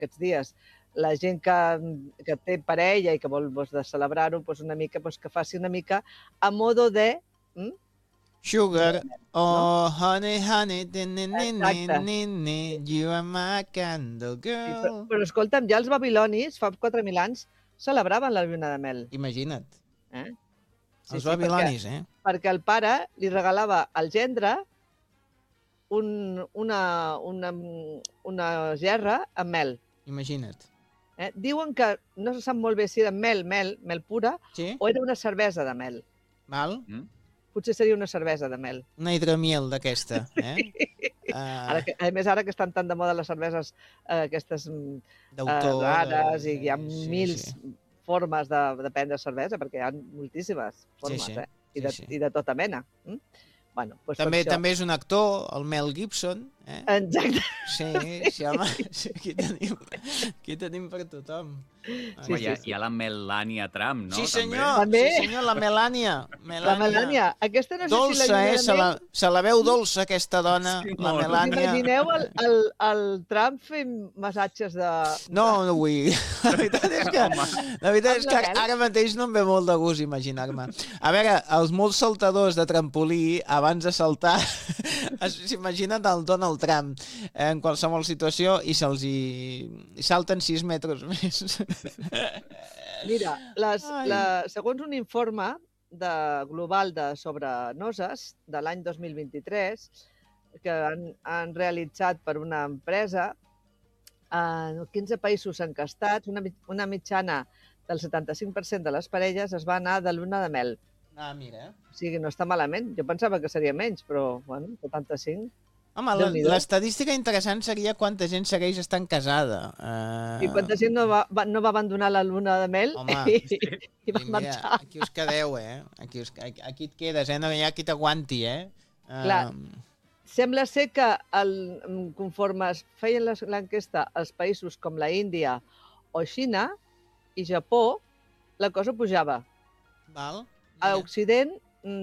aquests dies la gent que té parella i que vol de celebrar-ho, una mica, que faci una mica a modo de... Sugar, no? honey, honey, Exacte. you are my candle Sí, girl. però escolta'm, ja els babilonis, fa 4.000 anys, celebraven la lluna de mel. Imagina't. Sí, Els babilonis, perquè el pare li regalava al gendre una gerra amb mel. Imagina't. Diuen que no se sap molt bé si era mel pura, sí? O era una cervesa de mel. Val? Potser seria una cervesa de mel. Una hidromiel d'aquesta, A més, ara que estan tan de moda les cerveses aquestes rares i hi ha mils formes de prendre cervesa, perquè hi ha moltíssimes formes, i de tota mena. Bueno, també és un actor, el Mel Gibson. Exacte. Sí, home, aquí tenim per tothom. Hi ha la Melania Trump, no? Sí, senyor, la Melania. La Melania. Aquesta no sé si la dolça, se la veu dolça, aquesta dona, la Melania. Imagineu el Trump fent massatges de... No vull. La veritat és que ara mateix no em ve molt de gust imaginar-me. A veure, els molts saltadors de trampolí, abans de saltar, s'imaginen el Donald Trump en qualsevol situació i se'ls salten 6 metres més. Mira, segons un informe global sobre noces de l'any 2023 que han realitzat per una empresa, 15 països encastats, una mitjana del 75% de les parelles es va anar de luna de mel. Mira. O sigui, no està malament. Jo pensava que seria menys, però, 75... Home, l'estadística interessant seria quanta gent segueix estant casada. I quanta gent no va abandonar la luna de mel i va marxar. Aquí us quedeu, Aquí et quedes, no hi ha qui t'aguanti, Clar, sembla ser que conforme es feien l'enquesta als països com la Índia o Xina i Japó, la cosa pujava. Val. A Occident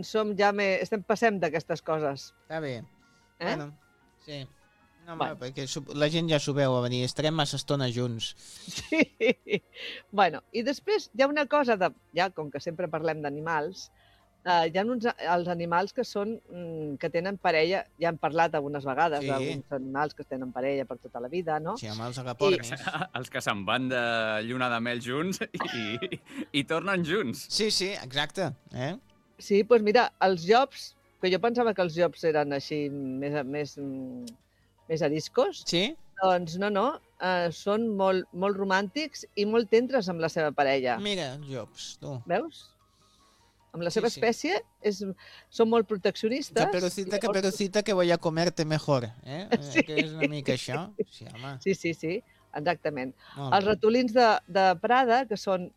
passem d'aquestes coses. Està bé. Bueno, sí. No, perquè la gent ja s'ho veu a venir, estarem massa estona junts. Sí. Bueno, i després hi ha una cosa, com que sempre parlem d'animals, hi ha els animals que tenen parella, ja hem parlat algunes vegades d'alguns animals que tenen parella per tota la vida, no? Sí, home, els agapornis. Els que se'n van de lluna de mel junts i tornen junts. Sí, exacte. Sí, doncs mira, els llops, que jo pensava que els llops eren així més ariscos. Sí? Doncs no, són molt romàntics i molt tendres amb la seva parella. Mira, llops, tu. Veus? Amb la seva espècie són molt proteccionistes. Caperucita, que voy a comerte mejor. Sí. Que és una mica això. Sí, home. Sí, exactament. Els ratolins de Prada, que són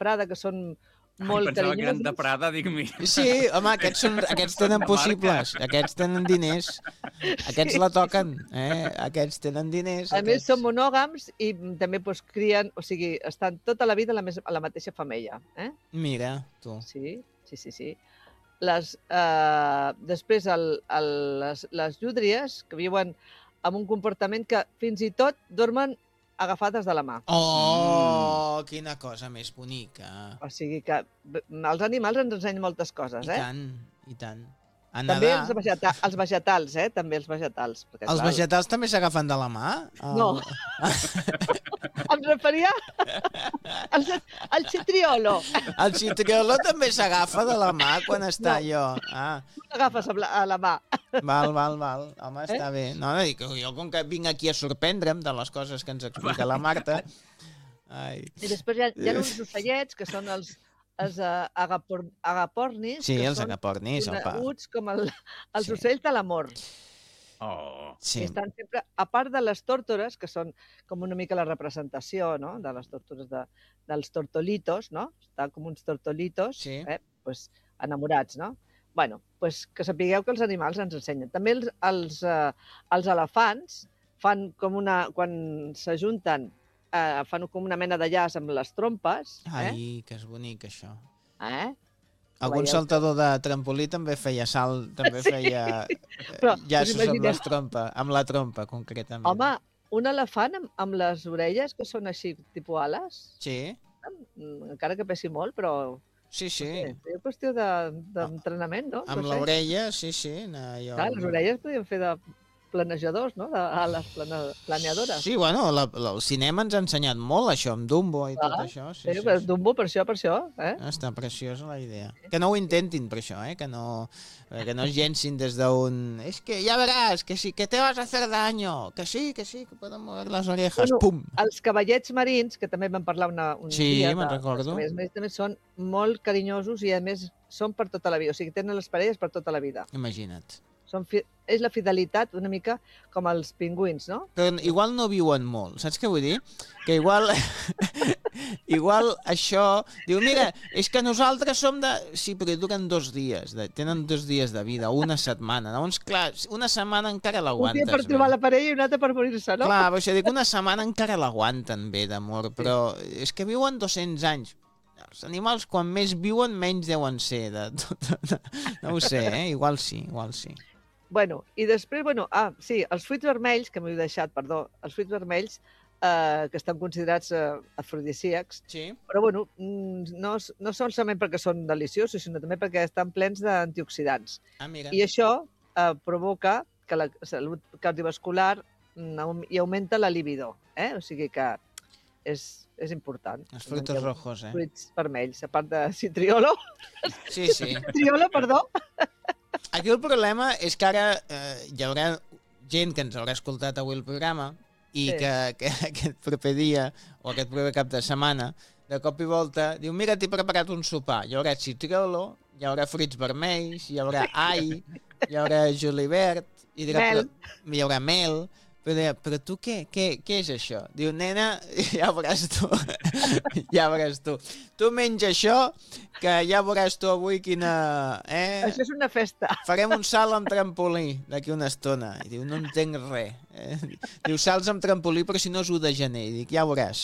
molt pensava carinyosos. que eren de Prada, dic, mira. Sí, home, aquests tenen possibles, aquests tenen diners, aquests la toquen, aquests tenen diners. A més, són monògams i també crien, o sigui, estan tota la vida a la mateixa femella. Mira, tu. Sí. Després, les llúdries, que viuen amb un comportament que fins i tot dormen agafades de la mà. Oh, quina cosa més bonica. O sigui que els animals ens ensenyen moltes coses, I tant. També els vegetals, també els vegetals. Els vegetals també s'agafen de la mà? No. Em referia al citriolo. El citriolo també s'agafa de la mà quan està allò. Tu l'agafes a la mà. Val. Home, està bé. No, jo com que vinc aquí a sorprendre'm de les coses que ens explica la Marta. I després hi ha uns ocellets que són els agapornis. Sí, els agapornis. Coneguts com els ocells de l'amor. Sí. Estan sempre, a part de les tórtores, que són com una mica la representació, no?, de les tórtores dels tortolitos, no? Estan com uns tortolitos, enamorats, no? Bueno, que sapigueu que els animals ens ensenyen. També els elefants fan com quan s'ajunten, fan com una mena de llaç amb les trompes. Ai, que és bonic, això. Algun saltador de trampolí també feia salt, també feia llaços amb la trompa, concretament. Home, un elefant amb les orelles que són així, tipus ales, Sí, encara que pesi molt, però sí. és qüestió d'entrenament, no? Amb No sé. l'orella, sí. Clar, les orelles podien fer de planejadors, no? D'ales planeadores. Sí, bueno, el cinema ens ha ensenyat molt això, amb Dumbo i tot això. Sí, però Dumbo per això, eh? Està preciosa la idea. Que no ho intentin per això, que no es llencin des d'un... És que ja veràs, que sí, que te vas a hacer daño, que sí, que poden mover les orejas, pum! Els cavallets marins, que també vam parlar un dia... Sí, me'n recordo. Els cavallets també són molt carinyosos i, a més, són per tota la vida. O sigui, tenen les parelles per tota la vida. Imagina't. És la fidelitat una mica com els pingüins, no? Però igual no viuen molt, saps què vull dir? Que igual això... Diu, mira, és que nosaltres som de... Sí, però duren 2 dies, tenen 2 dies de vida, una setmana. Llavors, clar, una setmana encara l'aguantes. Un dia per trobar la parella i un altre per morir-se, no? Clar, però això dic, una setmana encara l'aguanten bé d'amor, però és que viuen 200 anys. Els animals, quan més viuen, menys deuen ser. No ho sé, igual sí. Bueno, i després, sí, els fruits vermells, que m'he deixat, perdó, els fruits vermells, que estan considerats afrodisíacs, sí. Però, no solament perquè són deliciosos, sinó també perquè estan plens d'antioxidants. Mira. I això provoca que la salut cardiovascular i augmenta la libido, O sigui que és important. Els fruits rojos, Fruits vermells, a part de citriolo. Sí. Citriolo, perdó. Aquí el problema és que ara hi haurà gent que ens haurà escoltat avui el programa i que aquest proper dia o aquest proper cap de setmana, de cop i volta, diu, mira, t'he preparat un sopar. Hi haurà citriolo, hi haurà fruits vermells, hi haurà all, hi haurà julivert, hi haurà mel. Però tu què és això? Diu, nena, ja veuràs tu. Tu menja això, que ja veuràs tu avui quina... Això és una festa. Farem un salt amb trampolí d'aquí una estona. I diu, no entenc res. Diu, salts amb trampolí, però si no és 1 de gener. I dic, ja veuràs.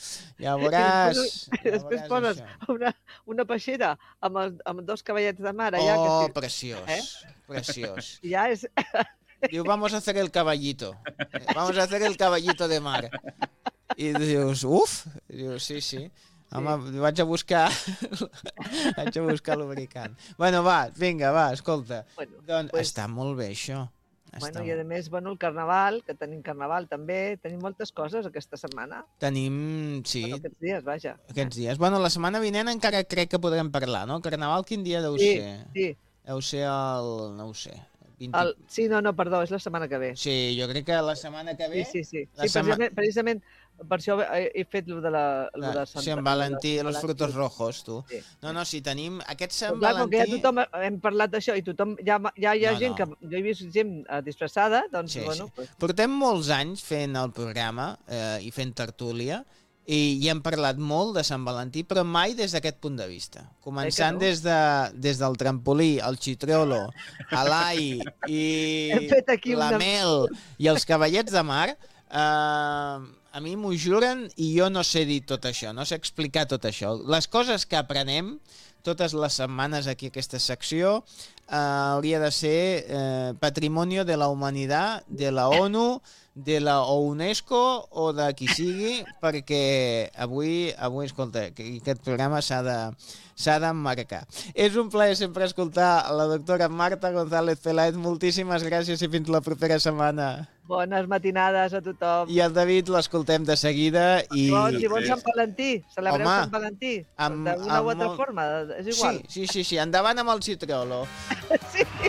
Després poses una peixera amb 2 cavallets de mar. Oh, preciós. Ja és... Diu, vamos a hacer el caballito. Vamos a hacer el caballito de mar. I dius, Diu, sí. Home, vaig a buscar lubricant. Bueno, vinga, escolta. Doncs està molt bé, això. I a més, el carnaval, que tenim carnaval també, tenim moltes coses aquesta setmana. Tenim, sí. Aquests dies, vaja. Aquests dies. La setmana vinent encara crec que podrem parlar, no? Carnaval quin dia deu ser? Sí. Deu ser no ho sé. Sí, perdó, és la setmana que ve. Sí, jo crec que la setmana que ve... Sí, precisament per això he fet lo de Sant Valentí, los frutos rojos, tu. Sí. No, sí, tenim aquest Sant Valentí... Clar, ja tothom hem parlat d'això i tothom, ja hi ha gent que... Jo he vist gent disfressada, doncs, Sí. Portem molts anys fent el programa i fent tertúlia, i hem parlat molt de Sant Valentí, però mai des d'aquest punt de vista. Començant des del trampolí, el citriolo, l'all i la mel i els cavallets de mar, a mi m'ho juren i jo no sé dir tot això, no sé explicar tot això. Les coses que aprenem totes les setmanes aquí a aquesta secció hauria de ser Patrimonio de la Humanitat, de la ONU, de la UNESCO o de qui sigui, perquè avui escolta, aquest programa s'ha d'emmarcar. És un plaer sempre escoltar la doctora Marta González Peláez. Moltíssimes gràcies i fins la propera setmana. Bones matinades a tothom. I el David l'escoltem de seguida. Bon Sant Valentí. Celebreu Sant Valentí. D'una o altra forma, és igual. Sí. Endavant amb el citriolo. Sí.